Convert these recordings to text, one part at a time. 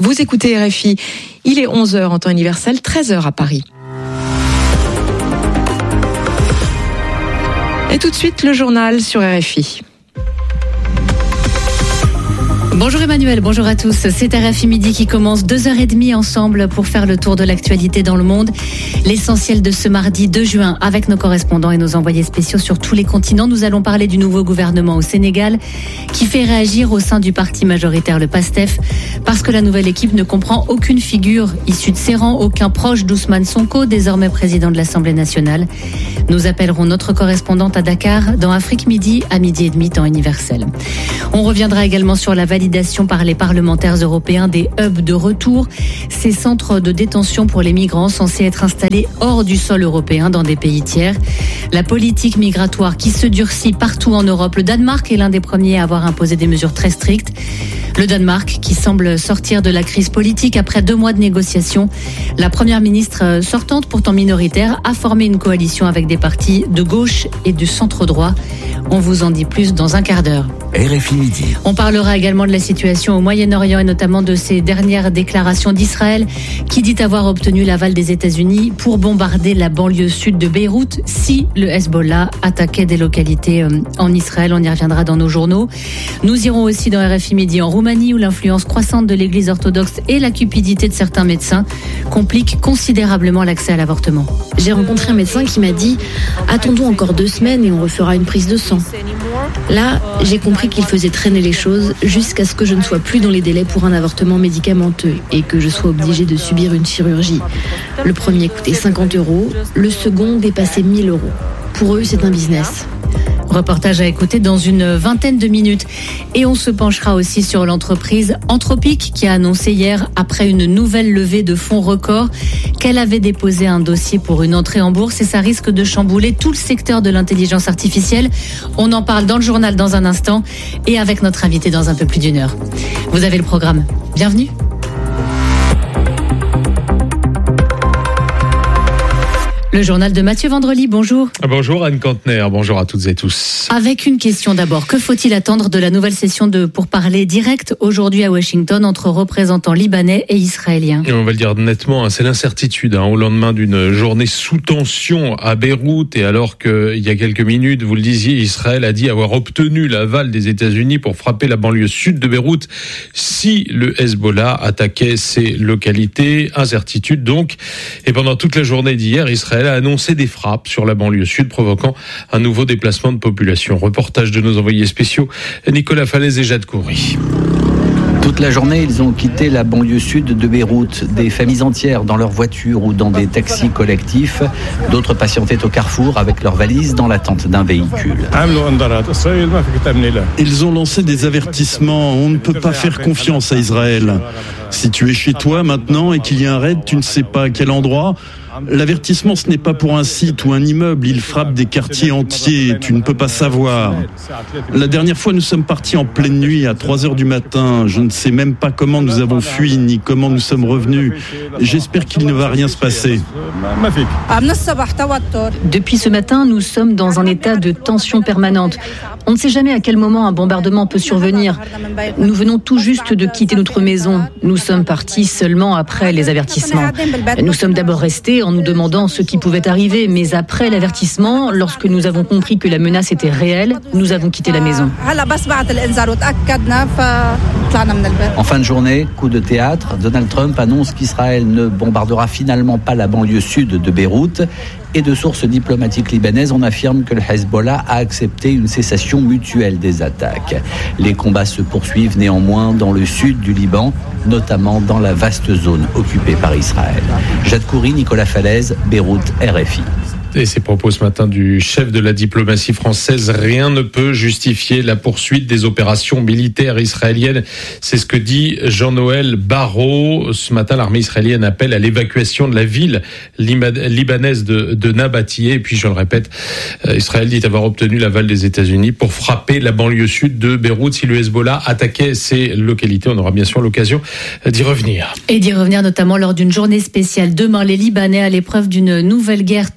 Vous écoutez RFI, il est 11h en temps universel, 13h à Paris. Et tout de suite, le journal sur RFI. Bonjour Emmanuel, bonjour à tous. C'est RFI Midi qui commence 2h30 ensemble pour faire le tour de l'actualité dans le monde. L'essentiel de ce mardi 2 juin avec nos correspondants et nos envoyés spéciaux sur tous les continents. Nous allons parler du nouveau gouvernement au Sénégal qui fait réagir au sein du parti majoritaire, le PASTEF, parce que la nouvelle équipe ne comprend aucune figure issue de ses rangs, aucun proche d'Ousmane Sonko, désormais président de l'Assemblée nationale. Nous appellerons notre correspondante à Dakar dans Afrique Midi à 12h30 temps universel. On reviendra également sur la validation par les parlementaires européens des hubs de retour, ces centres de détention pour les migrants censés être installés hors du sol européen dans des pays tiers. La politique migratoire qui se durcit partout en Europe. Le Danemark est l'un des premiers à avoir imposé des mesures très strictes. Le Danemark qui semble sortir de la crise politique après 2 mois de négociations. La première ministre sortante, pourtant minoritaire, a formé une coalition avec des partis de gauche et du centre-droit. On vous en dit plus dans un quart d'heure. RFI Midi. On parlera également de la situation au Moyen-Orient et notamment de ces dernières déclarations d'Israël qui dit avoir obtenu l'aval des États-Unis pour bombarder la banlieue sud de Beyrouth si le Hezbollah attaquait des localités en Israël. On y reviendra dans nos journaux. Nous irons aussi dans RFI Midi en Roumanie où l'influence croissante de l'Église orthodoxe et la cupidité de certains médecins compliquent considérablement l'accès à l'avortement. J'ai rencontré un médecin qui m'a dit « Attendons encore 2 semaines et on refera une prise de sang ». Là, j'ai compris qu'il faisait traîner les choses jusqu'à ce que je ne sois plus dans les délais pour un avortement médicamenteux et que je sois obligée de subir une chirurgie. Le premier coûtait 50 €, le second dépassait 1 000 €. Pour eux, c'est un business. Reportage à écouter dans une vingtaine de minutes. Et on se penchera aussi sur l'entreprise Anthropic qui a annoncé hier, après une nouvelle levée de fonds record, qu'elle avait déposé un dossier pour une entrée en bourse et ça risque de chambouler tout le secteur de l'intelligence artificielle. On en parle dans le journal dans un instant et avec notre invité dans un peu plus d'1 heure. Vous avez le programme. Bienvenue. Le journal de Mathieu Vendrely, bonjour. Bonjour Anne Kantner, bonjour à toutes et tous. Avec une question d'abord, que faut-il attendre de la nouvelle session de pourparlers directs aujourd'hui à Washington entre représentants libanais et israéliens ? Et on va le dire nettement, c'est l'incertitude au lendemain d'une journée sous tension à Beyrouth et alors qu'il y a quelques minutes, vous le disiez, Israël a dit avoir obtenu l'aval des États-Unis pour frapper la banlieue sud de Beyrouth si le Hezbollah attaquait ces localités. Incertitude donc. Et pendant toute la journée d'hier, Israël a annoncé des frappes sur la banlieue sud, provoquant un nouveau déplacement de population. Reportage de nos envoyés spéciaux, Nicolas Falaise et Jade Coury. Toute la journée, ils ont quitté la banlieue sud de Beyrouth. Des familles entières dans leur voiture ou dans des taxis collectifs. D'autres patientaient au carrefour avec leurs valises dans l'attente d'un véhicule. Ils ont lancé des avertissements. On ne peut pas faire confiance à Israël. Si tu es chez toi maintenant et qu'il y a un raid, tu ne sais pas à quel endroit. L'avertissement, ce n'est pas pour un site ou un immeuble, il frappe des quartiers entiers, tu ne peux pas savoir. La dernière fois, nous sommes partis en pleine nuit à 3h du matin. Je ne sais même pas comment nous avons fui, ni comment nous sommes revenus. J'espère qu'il ne va rien se passer. Depuis ce matin, nous sommes dans un état de tension permanente. On ne sait jamais à quel moment un bombardement peut survenir. Nous venons tout juste de quitter notre maison. Nous sommes partis seulement après les avertissements. Nous sommes d'abord restés en nous demandant ce qui pouvait arriver, mais après l'avertissement, lorsque nous avons compris que la menace était réelle, nous avons quitté la maison. En fin de journée, coup de théâtre, Donald Trump annonce qu'Israël ne bombardera finalement pas la banlieue sud de Beyrouth. Et de sources diplomatiques libanaises, on affirme que le Hezbollah a accepté une cessation mutuelle des attaques. Les combats se poursuivent néanmoins dans le sud du Liban, notamment dans la vaste zone occupée par Israël. Jade Coury, Nicolas Falaise, Beyrouth, RFI. Et ces propos ce matin du chef de la diplomatie française, rien ne peut justifier la poursuite des opérations militaires israéliennes. C'est ce que dit Jean-Noël Barrot. Ce matin, l'armée israélienne appelle à l'évacuation de la ville libanaise de Nabatieh. Et puis, je le répète, Israël dit avoir obtenu l'aval des États-Unis pour frapper la banlieue sud de Beyrouth si le Hezbollah attaquait ces localités. On aura bien sûr l'occasion d'y revenir. Et d'y revenir notamment lors d'une journée spéciale. Demain, les Libanais à l'épreuve d'une nouvelle guerre, 3e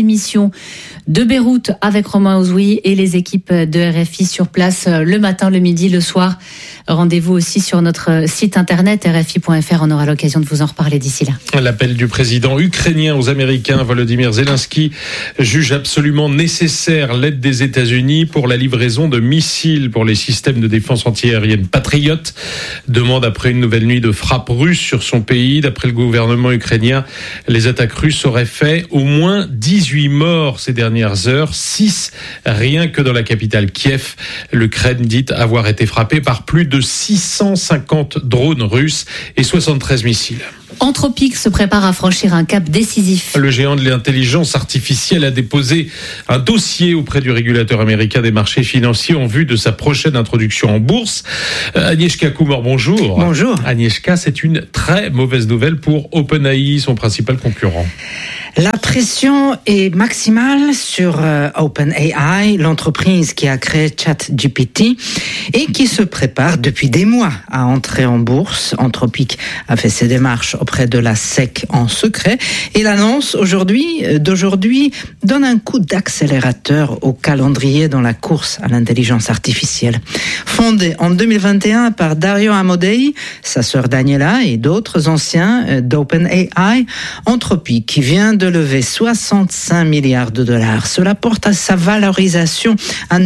l'émission de Beyrouth avec Romain Ozoui et les équipes de RFI sur place le matin, le midi, le soir. Rendez-vous aussi sur notre site internet rfi.fr. On aura l'occasion de vous en reparler d'ici là. L'appel du président ukrainien aux Américains, Volodymyr Zelensky, juge absolument nécessaire l'aide des États-Unis pour la livraison de missiles pour les systèmes de défense antiaérienne Patriot. Demande après une nouvelle nuit de frappes russes sur son pays. D'après le gouvernement ukrainien, les attaques russes auraient fait au moins 18 morts ces dernières heures, 6 rien que dans la capitale Kiev. L'Ukraine dit avoir été frappée par plus de 650 drones russes et 73 missiles. Anthropic se prépare à franchir un cap décisif. Le géant de l'intelligence artificielle a déposé un dossier auprès du régulateur américain des marchés financiers en vue de sa prochaine introduction en bourse. Agnieszka Kumor, bonjour. Bonjour. Agnieszka, c'est une très mauvaise nouvelle pour OpenAI, son principal concurrent. La pression est maximale sur OpenAI, l'entreprise qui a créé ChatGPT et qui se prépare depuis des mois à entrer en bourse. Anthropic a fait ses démarches auprès de la SEC en secret et l'annonce d'aujourd'hui donne un coup d'accélérateur au calendrier dans la course à l'intelligence artificielle. Fondée en 2021 par Dario Amodei, sa sœur Daniela et d'autres anciens d'OpenAI, Anthropic vient de lever 65 milliards de dollars. Cela porte à sa valorisation à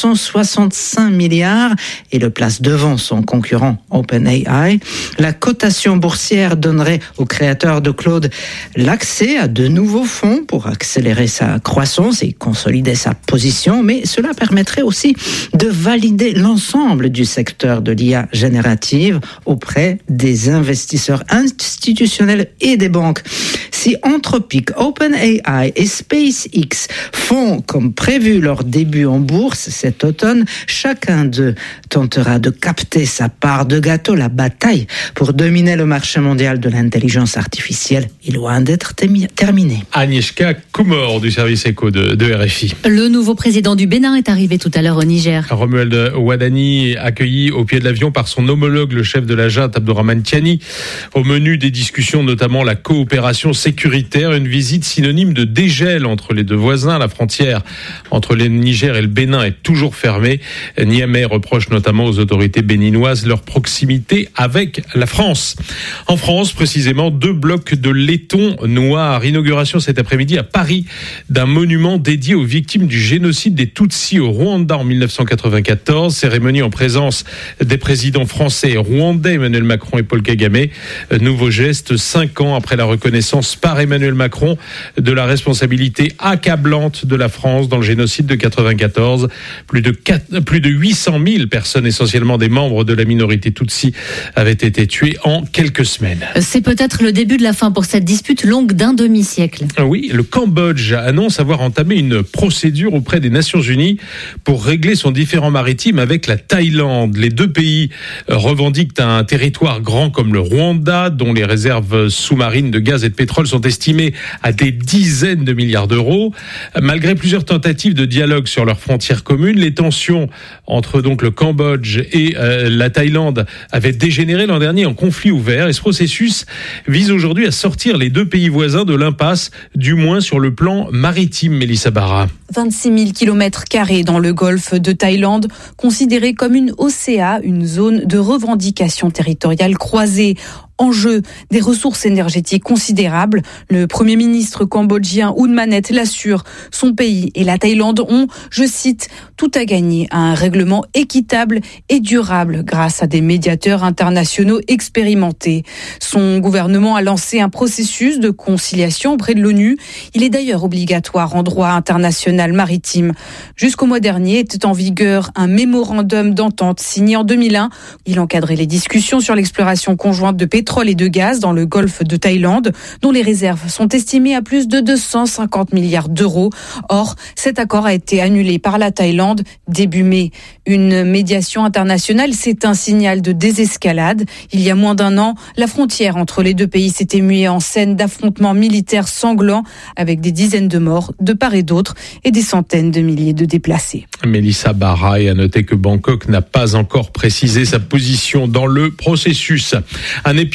965 milliards et le place devant son concurrent OpenAI. La cotation boursière donnerait au créateur de Claude l'accès à de nouveaux fonds pour accélérer sa croissance et consolider sa position, mais cela permettrait aussi de valider l'ensemble du secteur de l'IA générative auprès des investisseurs institutionnels et des banques. Si Anthropic, OpenAI et SpaceX font comme prévu leur début en bourse cet automne, chacun d'eux tentera de capter sa part de gâteau. La bataille pour dominer le marché mondial de l'intelligence artificielle est loin d'être terminée. Agnieszka Kumor du service éco de RFI. Le nouveau président du Bénin est arrivé tout à l'heure au Niger. Romuald Wadani, accueilli au pied de l'avion par son homologue, le chef de la junte Abdourahmane Tiani. Au menu des discussions, notamment la coopération sécuritaire, une visite synonyme de dégel entre les deux voisins. La frontière entre le Niger et le Bénin est toujours fermée. Niamey reproche notamment aux autorités béninoises leur proximité avec la France. En France, précisément, 2 blocs de laiton noir. Inauguration cet après-midi à Paris d'un monument dédié aux victimes du génocide des Tutsis au Rwanda en 1994. Cérémonie en présence des présidents français et rwandais Emmanuel Macron et Paul Kagame. Nouveau geste 5 ans après la reconnaissance par Emmanuel Macron de la responsabilité accablante de la France dans le génocide de 94. Plus de 800 000 personnes, essentiellement des membres de la minorité Tutsi, avaient été tuées en quelques semaines. C'est peut-être le début de la fin pour cette dispute longue d'un demi-siècle. Oui, le Cambodge annonce avoir entamé une procédure auprès des Nations Unies pour régler son différend maritime avec la Thaïlande. Les deux pays revendiquent un territoire grand comme le Rwanda, dont les réserves sous-marines de gaz et de pétrole sont estimées à des dizaines de milliards d'euros. Malgré plusieurs tentatives de dialogue sur leurs frontières communes, les tensions entre donc le Cambodge et la Thaïlande avaient dégénéré l'an dernier en conflit ouvert. Et ce processus vise aujourd'hui à sortir les deux pays voisins de l'impasse, du moins sur le plan maritime, Mélissa Barra. 26 000 km² dans le golfe de Thaïlande, considéré comme une OCA, une zone de revendication territoriale croisée. En jeu, des ressources énergétiques considérables. Le Premier ministre cambodgien Hun Manet l'assure. Son pays et la Thaïlande ont, je cite, tout à gagner à un règlement équitable et durable grâce à des médiateurs internationaux expérimentés. Son gouvernement a lancé un processus de conciliation auprès de l'ONU. Il est d'ailleurs obligatoire en droit international maritime. Jusqu'au mois dernier était en vigueur un mémorandum d'entente signé en 2001. Il encadrait les discussions sur l'exploration conjointe de pétrole et de gaz dans le golfe de Thaïlande, dont les réserves sont estimées à plus de 250 milliards d'euros. Or, cet accord a été annulé par la Thaïlande début mai. Une médiation internationale, c'est un signal de désescalade. Il y a moins d'un an, la frontière entre les deux pays s'était muée en scène d'affrontements militaires sanglants avec des dizaines de morts de part et d'autre et des centaines de milliers de déplacés. Mélissa Barra, a noté que Bangkok n'a pas encore précisé sa position dans le processus. Un épisode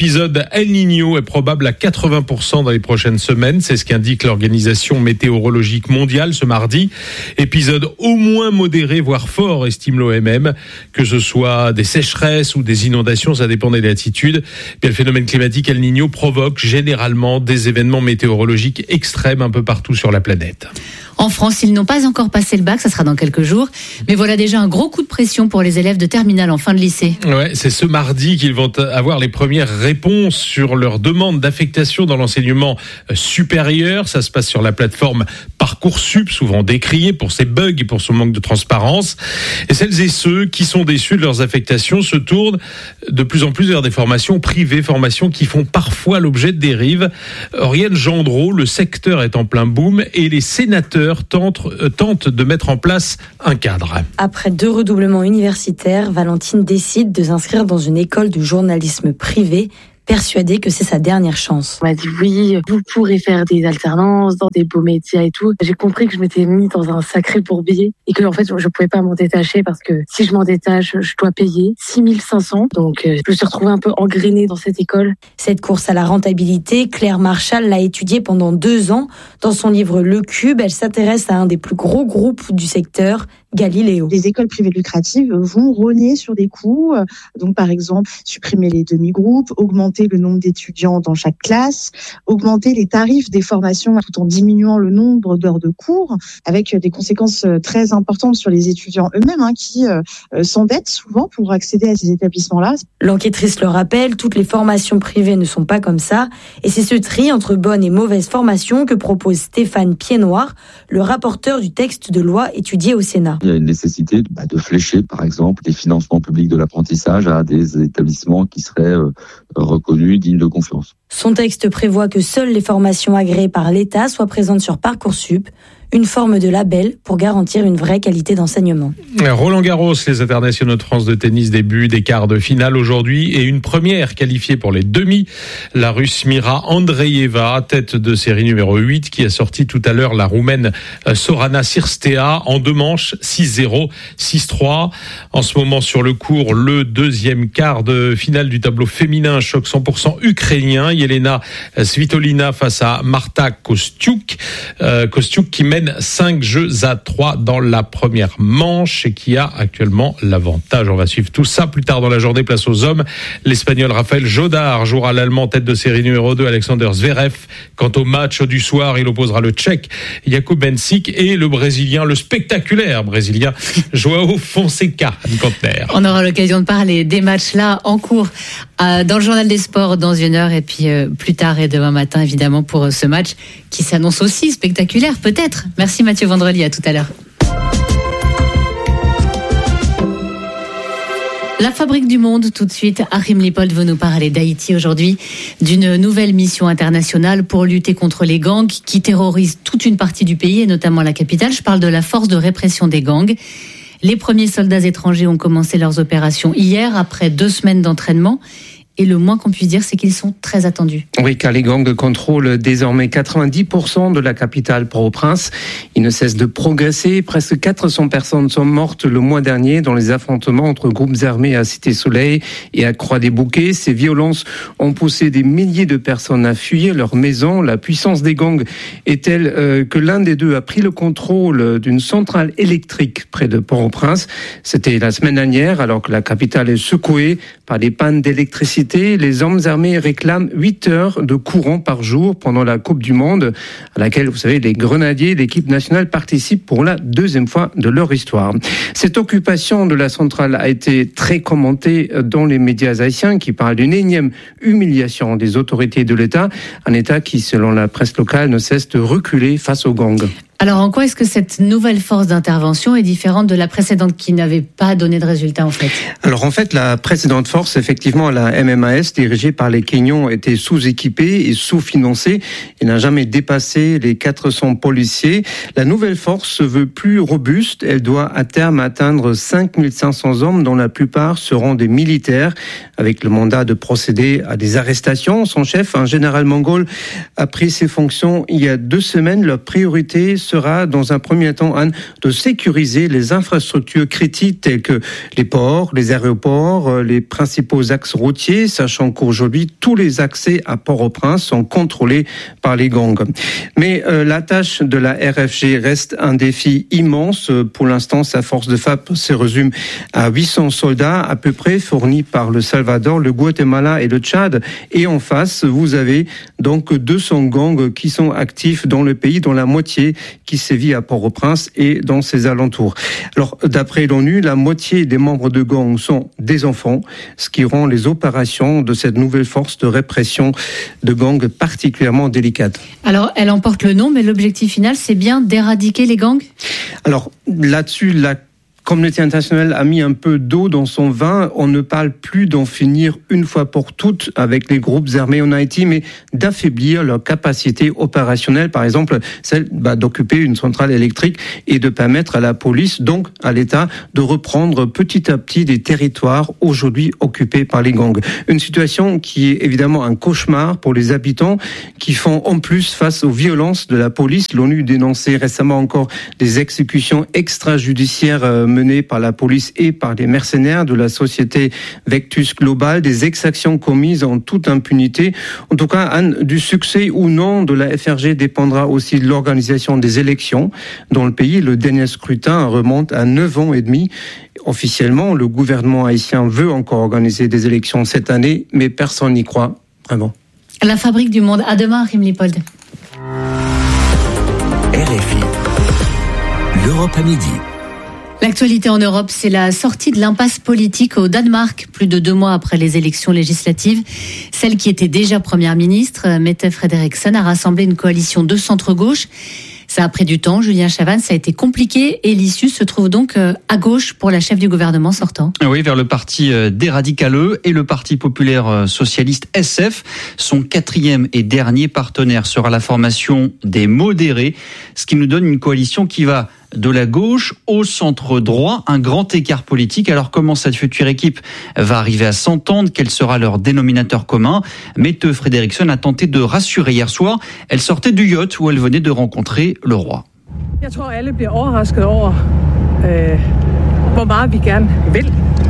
épisode El Niño est probable à 80% dans les prochaines semaines. C'est ce qu'indique l'Organisation météorologique mondiale ce mardi. Épisode au moins modéré, voire fort, estime l'OMM. Que ce soit des sécheresses ou des inondations, ça dépend des latitudes. Bien, le phénomène climatique El Niño provoque généralement des événements météorologiques extrêmes un peu partout sur la planète. En France, ils n'ont pas encore passé le bac, ça sera dans quelques jours. Mais voilà déjà un gros coup de pression pour les élèves de terminale en fin de lycée. Ouais, c'est ce mardi qu'ils vont avoir les premières réponses sur leur demande d'affectation dans l'enseignement supérieur. Ça se passe sur la plateforme Parcoursup, souvent décriée pour ses bugs et pour son manque de transparence. Et celles et ceux qui sont déçus de leurs affectations se tournent de plus en plus vers des formations privées, formations qui font parfois l'objet de dérives. Oriane Gendreau, le secteur est en plein boom et les sénateurs tentent de mettre en place un cadre. Après 2 redoublements universitaires, Valentine décide de s'inscrire dans une école de journalisme privé, persuadée que c'est sa dernière chance. On m'a dit oui, vous pourrez faire des alternances dans des beaux médias et tout. J'ai compris que je m'étais mis dans un sacré bourbier et que en fait je pouvais pas m'en détacher parce que si je m'en détache, je dois payer 6 500. Donc je me suis retrouvée un peu engrainée dans cette école. Cette course à la rentabilité, Claire Marchal l'a étudiée pendant 2 ans. Dans son livre Le Cube, elle s'intéresse à un des plus gros groupes du secteur, Galileo. Les écoles privées lucratives vont rogner sur des coûts, donc par exemple supprimer les demi-groupes, augmenter le nombre d'étudiants dans chaque classe, augmenter les tarifs des formations tout en diminuant le nombre d'heures de cours, avec des conséquences très importantes sur les étudiants eux-mêmes qui s'endettent souvent pour accéder à ces établissements-là. L'enquêtrice le rappelle, toutes les formations privées ne sont pas comme ça, et c'est ce tri entre bonnes et mauvaises formations que propose Stéphane Piednoir, le rapporteur du texte de loi étudié au Sénat. Il y a une nécessité de flécher, par exemple, des financements publics de l'apprentissage à des établissements qui seraient reconnus, dignes de confiance. Son texte prévoit que seules les formations agréées par l'État soient présentes sur Parcoursup, une forme de label pour garantir une vraie qualité d'enseignement. Roland Garros, les internationaux de France de tennis début des quarts de finale aujourd'hui et une première qualifiée pour les demi. La Russe Mira Andreeva, tête de série numéro 8, qui a sorti tout à l'heure la Roumaine Sorana Cirstea en 2 manches, 6-0, 6-3. En ce moment sur le court, le deuxième quart de finale du tableau féminin, choc 100% ukrainien. Yelena Svitolina face à Marta Kostyuk. Kostyuk qui mène 5-3 dans la première manche et qui a actuellement l'avantage. On va suivre tout ça plus tard dans la journée. Place aux hommes. L'Espagnol Rafael Jodar jouera l'Allemand tête de série numéro 2 Alexander Zverev. Quant au match du soir, il opposera le Tchèque Jakub Benčík et le Brésilien, le spectaculaire Brésilien João Fonseca. On aura l'occasion de parler des matchs là en cours dans le journal des sports dans 1 heure et puis plus tard et demain matin évidemment pour ce match qui s'annonce aussi spectaculaire peut-être. Merci Mathieu Vendredi, à tout à l'heure. La fabrique du monde, tout de suite. Achim Lippold veut nous parler d'Haïti aujourd'hui, d'une nouvelle mission internationale pour lutter contre les gangs qui terrorisent toute une partie du pays et notamment la capitale. Je parle de la force de répression des gangs. Les premiers soldats étrangers ont commencé leurs opérations hier après 2 semaines d'entraînement. Et le moins qu'on puisse dire, c'est qu'ils sont très attendus. Oui, car les gangs contrôlent désormais 90% de la capitale Port-au-Prince. Ils ne cessent de progresser. Presque 400 personnes sont mortes le mois dernier dans les affrontements entre groupes armés à Cité-Soleil et à Croix-des-Bouquets. Ces violences ont poussé des milliers de personnes à fuir leur maison. La puissance des gangs est telle que l'un des deux a pris le contrôle d'une centrale électrique près de Port-au-Prince. C'était la semaine dernière, alors que la capitale est secouée par des pannes d'électricité. Les hommes armés réclament 8 heures de courant par jour pendant la Coupe du Monde, à laquelle, vous savez, les grenadiers, l'équipe nationale, participent pour la 2e fois de leur histoire. Cette occupation de la centrale a été très commentée dans les médias haïtiens qui parlent d'une énième humiliation des autorités de l'État, un État qui, selon la presse locale, ne cesse de reculer face aux gangs. Alors, en quoi est-ce que cette nouvelle force d'intervention est différente de la précédente qui n'avait pas donné de résultat, en fait? Alors, en fait, la précédente force, effectivement, la MMAS, dirigée par les Kenyans, était sous-équipée et sous-financée et n'a jamais dépassé les 400 policiers. La nouvelle force se veut plus robuste. Elle doit, à terme, atteindre 5500 hommes, dont la plupart seront des militaires, avec le mandat de procéder à des arrestations. Son chef, un général mongol, a pris ses fonctions il y a 2 semaines. Leur priorité sera dans un premier temps, Anne, de sécuriser les infrastructures critiques telles que les ports, les aéroports, les principaux axes routiers, sachant qu'aujourd'hui, tous les accès à Port-au-Prince sont contrôlés par les gangs. Mais la tâche de la RFG reste un défi immense. Pour l'instant, sa force de frappe se résume à 800 soldats à peu près fournis par le Salvador, le Guatemala et le Tchad. Et en face, vous avez donc 200 gangs qui sont actifs dans le pays, dont la moitié qui sévit à Port-au-Prince et dans ses alentours. Alors, d'après l'ONU, la moitié des membres de gangs sont des enfants, ce qui rend les opérations de cette nouvelle force de répression de gangs particulièrement délicates. Alors, elle emporte le nom, mais l'objectif final, c'est bien d'éradiquer les gangs ? Alors, là-dessus, la communauté internationale a mis un peu d'eau dans son vin. On ne parle plus d'en finir une fois pour toutes avec les groupes armés en Haïti, mais d'affaiblir leur capacité opérationnelle, par exemple celle d'occuper une centrale électrique et de permettre à la police, donc à l'État, de reprendre petit à petit des territoires aujourd'hui occupés par les gangs. Une situation qui est évidemment un cauchemar pour les habitants qui font en plus face aux violences de la police. L'ONU dénonçait récemment encore des exécutions extrajudiciaires menées par la police et par des mercenaires de la société Vectus Global, des exactions commises en toute impunité. En tout cas, Anne, du succès ou non de la FRG dépendra aussi de l'organisation des élections dans le pays. Le dernier scrutin remonte à 9 ans et demi. Officiellement, le gouvernement haïtien veut encore organiser des élections cette année, mais personne n'y croit, vraiment. La fabrique du monde. À demain, Rim Lipold. RFI. L'Europe à midi. L'actualité en Europe, c'est la sortie de l'impasse politique au Danemark, plus de 2 mois après les élections législatives. Celle qui était déjà première ministre, Mette Frederiksen, a rassemblé une coalition de centre-gauche. Ça a pris du temps, Julien Chavannes, ça a été compliqué et l'issue se trouve donc à gauche pour la chef du gouvernement sortant. Oui, vers le parti des radicaleux et le parti populaire socialiste SF. Son 4e et dernier partenaire sera la formation des modérés, ce qui nous donne une coalition qui va de la gauche au centre droit, un grand écart politique. Alors comment cette future équipe va arriver à s'entendre? Quel sera leur dénominateur commun? Mette Frederiksen a tenté de rassurer hier soir. Elle sortait du yacht où elle venait de rencontrer le roi. Jeg tror alle bliver overrasket over hvor meget vi gerne vil.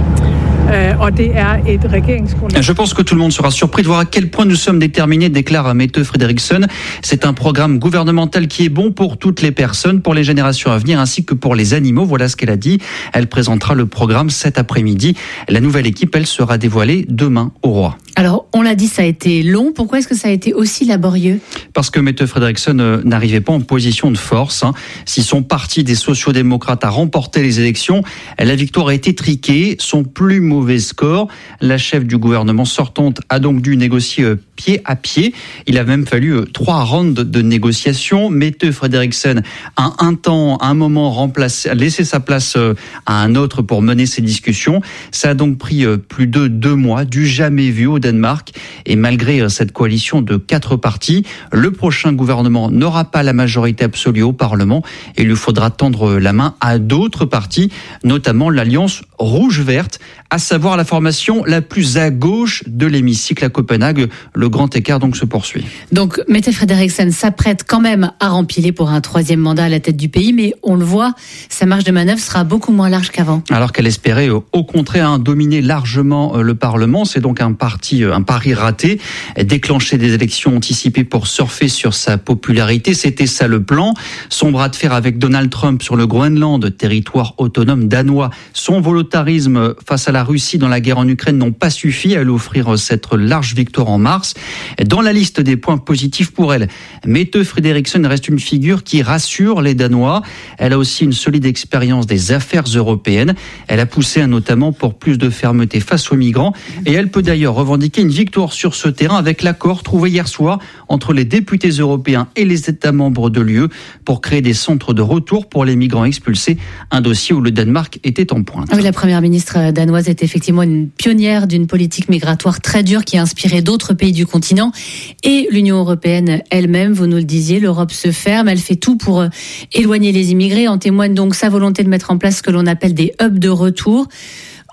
Je pense que tout le monde sera surpris de voir à quel point nous sommes déterminés, déclare Mette Frederiksen. C'est un programme gouvernemental qui est bon pour toutes les personnes, pour les générations à venir, ainsi que pour les animaux. Voilà ce qu'elle a dit. Elle présentera le programme cet après-midi. La nouvelle équipe, elle, sera dévoilée demain au roi. Alors, on l'a dit, ça a été long. Pourquoi est-ce que ça a été aussi laborieux? Parce que Mette Frederiksen n'arrivait pas en position de force. Si son parti des sociaux-démocrates a remporté les élections, la victoire a été triquée. Son plus mauvais score. La chef du gouvernement sortante a donc dû négocier pied à pied. Il a même fallu 3 rounds de négociations. Mette Frederiksen a un moment laissé sa place à un autre pour mener ces discussions. Ça a donc pris plus de 2 mois, du jamais vu au Danemark. Et malgré cette coalition de 4 partis, le prochain gouvernement n'aura pas la majorité absolue au Parlement et il lui faudra tendre la main à d'autres partis, notamment l'Alliance rouge-verte, à savoir la formation la plus à gauche de l'hémicycle à Copenhague. Le grand écart donc se poursuit. Donc Mette Frederiksen s'apprête quand même à rempiler pour un 3e mandat à la tête du pays, mais on le voit, sa marge de manœuvre sera beaucoup moins large qu'avant. Alors qu'elle espérait au contraire dominer largement le Parlement, c'est donc un pari raté. Déclencher des élections anticipées pour surfer sur sa popularité, c'était ça le plan. Son bras de fer avec Donald Trump sur le Groenland, territoire autonome danois, son volontarisme face à la Russie dans la guerre en Ukraine n'ont pas suffi à lui offrir cette large victoire en mars. Dans la liste des points positifs pour elle, Mette Frederiksen reste une figure qui rassure les Danois. Elle a aussi une solide expérience des affaires européennes. Elle a poussé notamment pour plus de fermeté face aux migrants et elle peut d'ailleurs revendiquer une victoire sur ce terrain avec l'accord trouvé hier soir entre les députés européens et les États membres de l'UE pour créer des centres de retour pour les migrants expulsés, un dossier où le Danemark était en pointe. Oui, la première ministre danoise est effectivement une pionnière d'une politique migratoire très dure qui a inspiré d'autres pays du continent et l'Union européenne elle-même, vous nous le disiez, l'Europe se ferme, elle fait tout pour éloigner les immigrés, en témoigne donc sa volonté de mettre en place ce que l'on appelle des hubs de retour.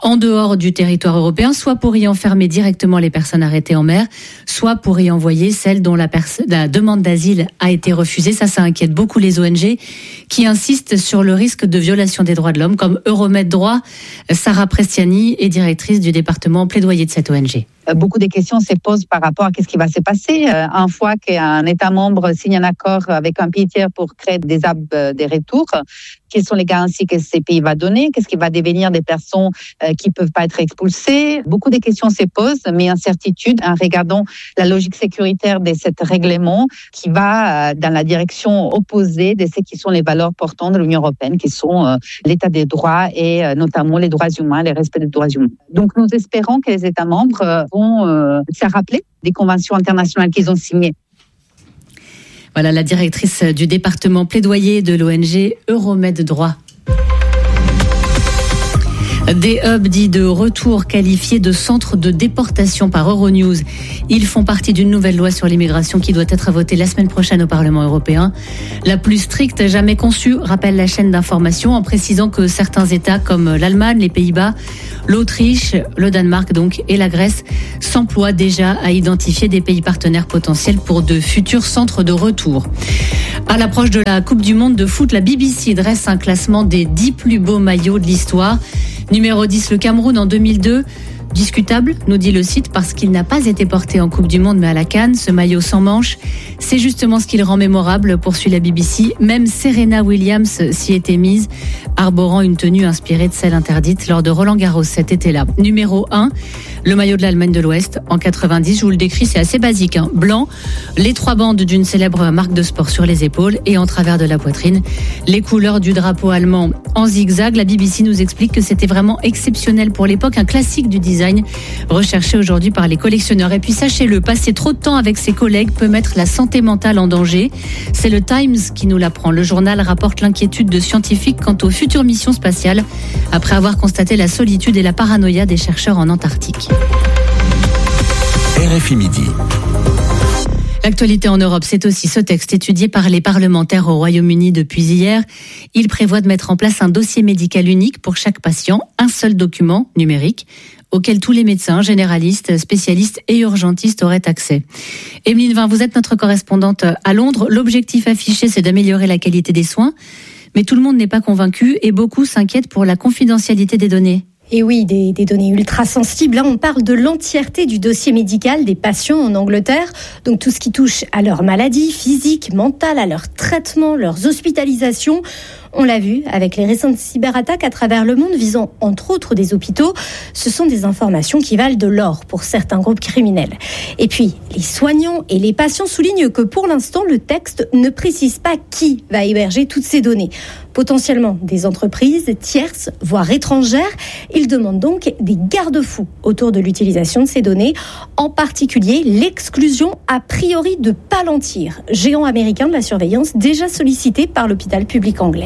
en dehors du territoire européen, soit pour y enfermer directement les personnes arrêtées en mer, soit pour y envoyer celles dont la demande d'asile a été refusée. Ça inquiète beaucoup les ONG qui insistent sur le risque de violation des droits de l'homme, comme Euromed Droit. Sarah Prestiani est directrice du département plaidoyer de cette ONG. Beaucoup de questions se posent par rapport à ce qui va se passer. Une fois qu'un État membre signe un accord avec un pays tiers pour créer des hubs de retour, quelles sont les garanties que ces pays va donner? Qu'est-ce qui va devenir des personnes qui ne peuvent pas être expulsées? Beaucoup de questions se posent, mais incertitude en regardant la logique sécuritaire de ce règlement qui va dans la direction opposée de ce qui sont les valeurs portantes de l'Union européenne, qui sont l'état des droits et notamment les droits humains, le respect des droits humains. Donc nous espérons que les États membres vont se rappeler des conventions internationales qu'ils ont signées. Voilà la directrice du département plaidoyer de l'ONG Euromed Droit. Des hubs dits de retour qualifiés de centres de déportation par Euronews. Ils font partie d'une nouvelle loi sur l'immigration qui doit être votée la semaine prochaine au Parlement européen. La plus stricte jamais conçue, rappelle la chaîne d'information, en précisant que certains États comme l'Allemagne, les Pays-Bas, l'Autriche, le Danemark donc et la Grèce s'emploient déjà à identifier des pays partenaires potentiels pour de futurs centres de retour. À l'approche de la Coupe du Monde de foot, la BBC dresse un classement des 10 plus beaux maillots de l'histoire. Numéro 10, le Cameroun en 2002. Discutable, nous dit le site, parce qu'il n'a pas été porté en Coupe du Monde mais à la CAN. Ce maillot sans manches, c'est justement ce qui le rend mémorable, poursuit la BBC. Même Serena Williams s'y était mise, arborant une tenue inspirée de celle interdite lors de Roland-Garros cet été-là. Numéro 1, le maillot de l'Allemagne de l'Ouest en 90. Je vous le décris, c'est assez basique. Blanc, les 3 bandes d'une célèbre marque de sport sur les épaules et en travers de la poitrine. Les couleurs du drapeau allemand en zigzag. La BBC nous explique que c'était vraiment exceptionnel pour l'époque, un classique du design recherché aujourd'hui par les collectionneurs. Et puis sachez-le, passer trop de temps avec ses collègues peut mettre la santé mentale en danger. C'est le Times qui nous l'apprend. Le journal rapporte l'inquiétude de scientifiques quant aux futures missions spatiales après avoir constaté la solitude et la paranoïa des chercheurs en Antarctique. RFI Midi. L'actualité en Europe, c'est aussi ce texte étudié par les parlementaires au Royaume-Uni depuis hier. Il prévoit de mettre en place un dossier médical unique pour chaque patient, un seul document numérique auquel tous les médecins, généralistes, spécialistes et urgentistes auraient accès. Emeline Vin, vous êtes notre correspondante à Londres. L'objectif affiché, c'est d'améliorer la qualité des soins, mais tout le monde n'est pas convaincu et beaucoup s'inquiètent pour la confidentialité des données. Et oui, des données ultra sensibles. Là, on parle de l'entièreté du dossier médical des patients en Angleterre. Donc tout ce qui touche à leur maladie physique, mentale, à leur traitement, leurs hospitalisations. On l'a vu avec les récentes cyberattaques à travers le monde visant entre autres des hôpitaux. Ce sont des informations qui valent de l'or pour certains groupes criminels. Et puis, les soignants et les patients soulignent que pour l'instant, le texte ne précise pas qui va héberger toutes ces données. Potentiellement des entreprises tierces, voire étrangères. Ils demandent donc des garde-fous autour de l'utilisation de ces données, en particulier l'exclusion a priori de Palantir, géant américain de la surveillance déjà sollicité par l'hôpital public anglais.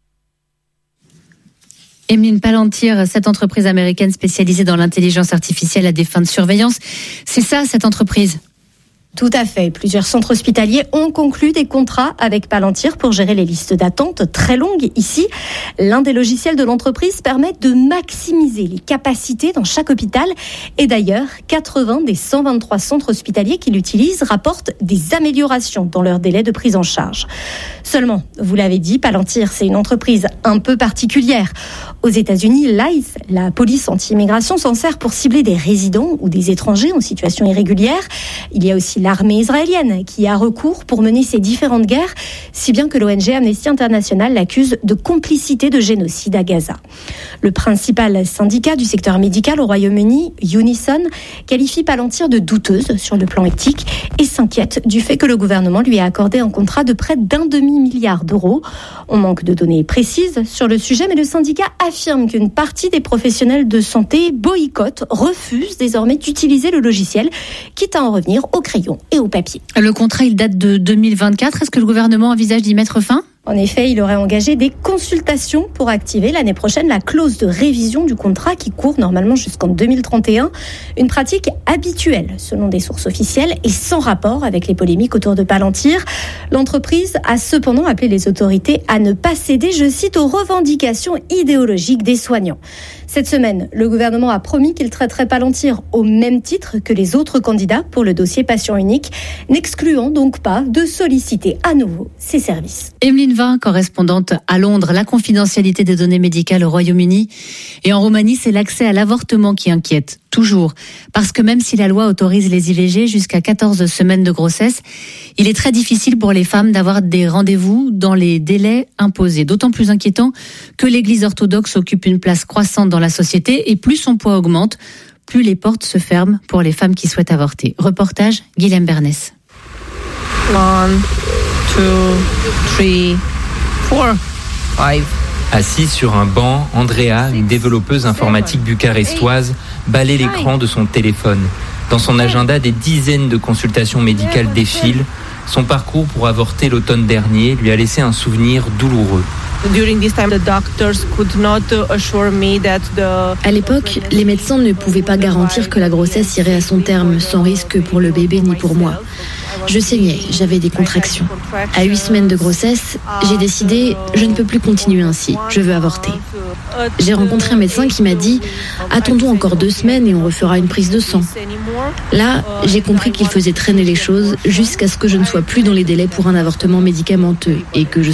Emeline, Palantir, cette entreprise américaine spécialisée dans l'intelligence artificielle à des fins de surveillance, c'est ça cette entreprise ? Tout à fait. Plusieurs centres hospitaliers ont conclu des contrats avec Palantir pour gérer les listes d'attente très longues. Ici, l'un des logiciels de l'entreprise permet de maximiser les capacités dans chaque hôpital. Et d'ailleurs, 80 des 123 centres hospitaliers qui l'utilisent rapportent des améliorations dans leur délai de prise en charge. Seulement, vous l'avez dit, Palantir, c'est une entreprise un peu particulière. Aux États-Unis, l'ICE, la police anti-immigration, s'en sert pour cibler des résidents ou des étrangers en situation irrégulière. Il y a aussi l'armée israélienne qui a recours pour mener ces différentes guerres, si bien que l'ONG Amnesty International l'accuse de complicité de génocide à Gaza. Le principal syndicat du secteur médical au Royaume-Uni, Unison, qualifie Palantir de douteuse sur le plan éthique et s'inquiète du fait que le gouvernement lui a accordé un contrat de près d'1 demi-milliard d'euros. On manque de données précises sur le sujet, mais le syndicat affirme qu'une partie des professionnels de santé boycottent, refusent désormais d'utiliser le logiciel, quitte à en revenir au crayon et au papier. Le contrat, il date de 2024. Est-ce que le gouvernement envisage d'y mettre fin ? En effet, il aurait engagé des consultations pour activer l'année prochaine la clause de révision du contrat qui court normalement jusqu'en 2031. Une pratique habituelle selon des sources officielles et sans rapport avec les polémiques autour de Palantir. L'entreprise a cependant appelé les autorités à ne pas céder, je cite, aux revendications idéologiques des soignants. Cette semaine, le gouvernement a promis qu'il traiterait Palantir au même titre que les autres candidats pour le dossier patient unique, n'excluant donc pas de solliciter à nouveau ses services. Emeline Vin, correspondante à Londres, la confidentialité des données médicales au Royaume-Uni. Et en Roumanie, c'est l'accès à l'avortement qui inquiète, toujours. Parce que même si la loi autorise les IVG jusqu'à 14 semaines de grossesse, il est très difficile pour les femmes d'avoir des rendez-vous dans les délais imposés. D'autant plus inquiétant que l'Église orthodoxe occupe une place croissante dans la société et plus son poids augmente, plus les portes se ferment pour les femmes qui souhaitent avorter. Reportage, Guilhem Bernès. 1, 2, 3, 4, 5. Assise sur un banc, Andrea, une développeuse informatique bucarestoise, balaie l'écran de son téléphone. Dans son agenda, des dizaines de consultations médicales défilent. Son parcours pour avorter l'automne dernier lui a laissé un souvenir douloureux. À l'époque, les médecins ne pouvaient pas garantir que la grossesse irait à son terme sans risque pour le bébé ni pour moi. Je saignais, j'avais des contractions. À 8 semaines de grossesse, j'ai décidé, je ne peux plus continuer ainsi, je veux avorter. J'ai rencontré un médecin qui m'a dit, attendons encore 2 semaines et on refera une prise de sang. Là, j'ai compris qu'il faisait traîner les choses jusqu'à ce que je ne sois plus dans les délais pour un avortement médicamenteux et que je